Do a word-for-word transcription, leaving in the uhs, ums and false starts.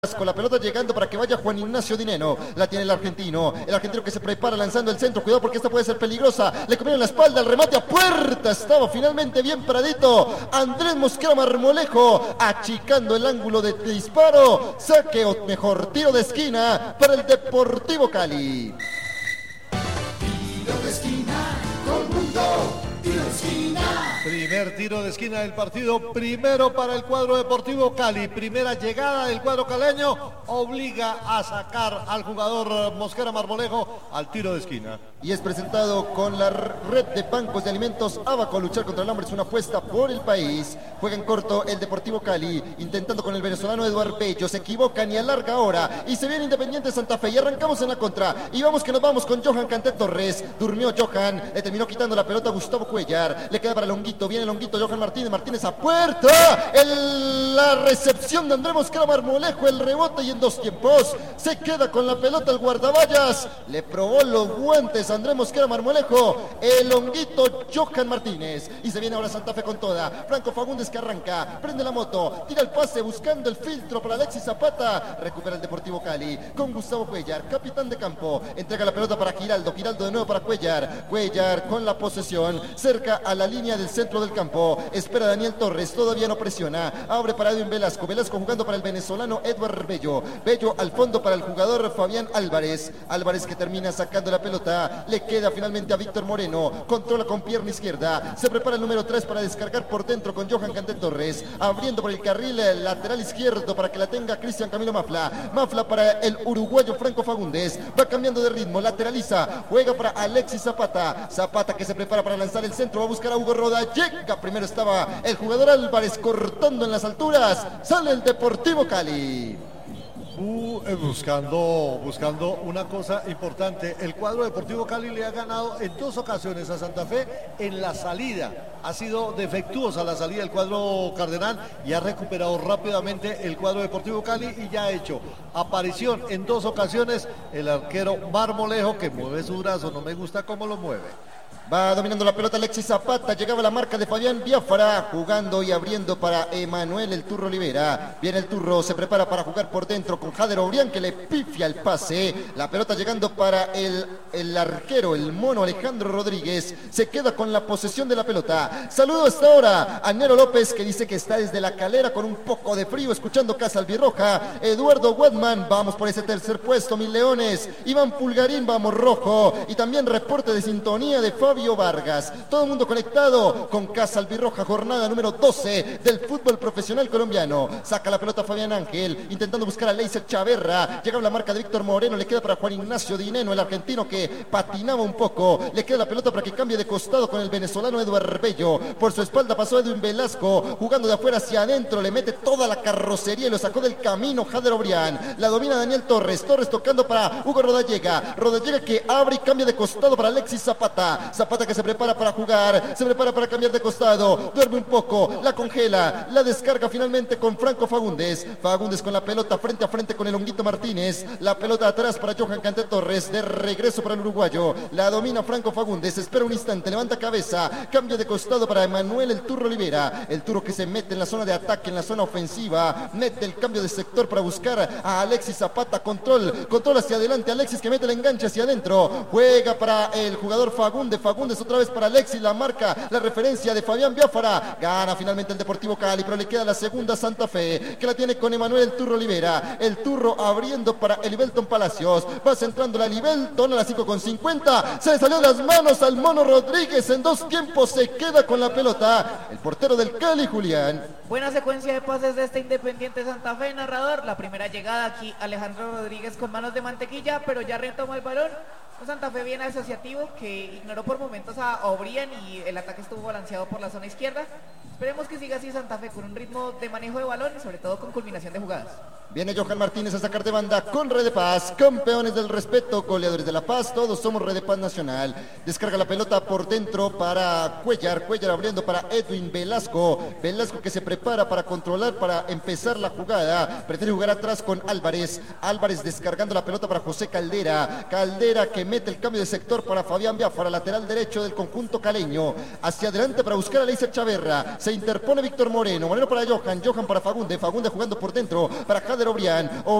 Con la pelota llegando para que vaya Juan Ignacio Dineno. La tiene el argentino. El argentino que se prepara lanzando el centro. Cuidado porque esta puede ser peligrosa. Le comieron la espalda. El remate a puerta. Estaba finalmente bien paradito. Andrés Mosquera Marmolejo achicando el ángulo de disparo. Saque o mejor tiro de esquina para el Deportivo Cali. Tiro de esquina. Todo el mundo. Tiro de esquina. Primer tiro de esquina del partido, primero para el cuadro Deportivo Cali. Primera llegada del cuadro caleño, obliga a sacar al jugador Mosquera Marmolejo al tiro de esquina. Y es presentado con la red de bancos de alimentos Abaco. Luchar contra el hambre es una apuesta por el país. Juega en corto el Deportivo Cali, intentando con el venezolano Eduardo Bello. Se equivocan y alarga ahora. Y se viene Independiente Santa Fe. Y arrancamos en la contra. Y vamos que nos vamos con Johan Canté Torres. Durmió Johan, le terminó quitando la pelota a Gustavo Cuellar. Le queda para Longuito, viene Longuito, Johan Martínez. Martínez a puerta. El, la recepción de Andrés Mosquera Marmolejo. El rebote y en dos tiempos. Se queda con la pelota el guardaballas. Le probó los guantes Andrés Mosquera Marmolejo, el Longuito Johan Martínez, y se viene ahora Santa Fe con toda. Franco Fagundes que arranca, prende la moto, tira el pase buscando el filtro para Alexis Zapata, recupera el Deportivo Cali con Gustavo Cuellar, capitán de campo, entrega la pelota para Giraldo, Giraldo de nuevo para Cuellar, Cuellar con la posesión, cerca a la línea del centro del campo, espera Daniel Torres, todavía no presiona, abre para Edwin Velasco, Velasco jugando para el venezolano Edward Bello, Bello al fondo para el jugador Fabián Álvarez, Álvarez que termina sacando la pelota. Le queda finalmente a Víctor Moreno. Controla con pierna izquierda. Se prepara el número tres para descargar por dentro con Johan Canté Torres. Abriendo por el carril lateral izquierdo para que la tenga Cristian Camilo Mafla. Mafla para el uruguayo Franco Fagundes. Va cambiando de ritmo. Lateraliza. Juega para Alexis Zapata. Zapata que se prepara para lanzar el centro. Va a buscar a Hugo Roda. Llega. Primero estaba el jugador Álvarez cortando en las alturas. Sale el Deportivo Cali. Uh, eh, buscando, buscando una cosa importante. El cuadro Deportivo Cali le ha ganado en dos ocasiones a Santa Fe en la salida. Ha sido defectuosa la salida del cuadro cardenal y ha recuperado rápidamente el cuadro Deportivo Cali y ya ha hecho aparición en dos ocasiones el arquero Marmolejo, que mueve su brazo, no me gusta cómo lo mueve. Va dominando la pelota Alexis Zapata, llegaba la marca de Fabián Biafara, jugando y abriendo para Emanuel el Turro Olivera. Viene el Turro, se prepara para jugar por dentro con Jader Obrián que le pifia el pase. La pelota llegando para el, el arquero, el mono Alejandro Rodríguez. Se queda con la posesión de la pelota. Saludo hasta ahora a Nero López que dice que está desde la calera con un poco de frío escuchando Casa Albirroja. Eduardo Wadman, vamos por ese tercer puesto, mis leones. Iván Pulgarín, vamos rojo. Y también reporte de sintonía de Fabio Vargas, todo el mundo conectado con Casa Albirroja, jornada número doce del fútbol profesional colombiano. Saca la pelota Fabián Ángel, intentando buscar a Leiser Chaverra, llega la marca de Víctor Moreno, le queda para Juan Ignacio Dineno, el argentino que patinaba un poco, le queda la pelota para que cambie de costado con el venezolano Eduardo Bello, por su espalda pasó Edwin Velasco, jugando de afuera hacia adentro, le mete toda la carrocería y lo sacó del camino Jader Obrián, la domina Daniel Torres, Torres tocando para Hugo Rodallega, Rodallega que abre y cambia de costado para Alexis Zapata, Zapata que se prepara para jugar, se prepara para cambiar de costado, duerme un poco, la congela, la descarga finalmente con Franco Fagundes, Fagundes con la pelota frente a frente con el Honguito Martínez, la pelota atrás para Johan Canté Torres, de regreso para el uruguayo, la domina Franco Fagundes, espera un instante, levanta cabeza, cambia de costado para Emanuel el Turro Olivera, el Turro que se mete en la zona de ataque, en la zona ofensiva, mete el cambio de sector para buscar a Alexis Zapata, control, control hacia adelante, Alexis que mete el enganche hacia adentro, juega para el jugador Fagundes, Fagundes otra vez para Alexis, la marca, la referencia de Fabián Biafara, gana finalmente el Deportivo Cali, pero le queda la segunda Santa Fe, que la tiene con Emanuel el Turro Olivera, el Turro abriendo para Elibelton Palacios, va centrando la Elibelton a las cinco con cincuenta, se le salió de las manos al Mono Rodríguez, en dos tiempos se queda con la pelota, el portero del Cali, Julián. Buena secuencia de pases de este Independiente Santa Fe, narrador, la primera llegada aquí, Alejandro Rodríguez con manos de mantequilla, pero ya retoma el balón. Un Santa Fe bien asociativo que ignoró por momentos a Obrián y el ataque estuvo balanceado por la zona izquierda. Esperemos que siga así Santa Fe con un ritmo de manejo de balón y sobre todo con culminación de jugadas. Viene Johan Martínez a sacar de banda con Red de Paz, campeones del respeto, goleadores de La Paz, todos somos Red de Paz Nacional. Descarga la pelota por dentro para Cuellar, Cuellar abriendo para Edwin Velasco, Velasco que se prepara para controlar, para empezar la jugada, prefiere jugar atrás con Álvarez, Álvarez descargando la pelota para José Caldera, Caldera que mete el cambio de sector para Fabián Biafara, lateral derecho del conjunto caleño. Hacia adelante para buscar a Leiser Chaverra. Se interpone Víctor Moreno. Moreno para Johan. Johan para Fagunde. Fagunde jugando por dentro para Jader Obrián.